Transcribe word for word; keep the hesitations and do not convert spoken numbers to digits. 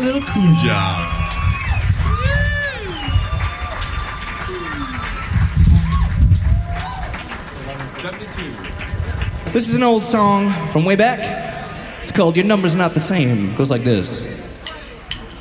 that little cool job. seventy-two. This is an old song from way back. It's called Your Number's Not the Same. It goes like this.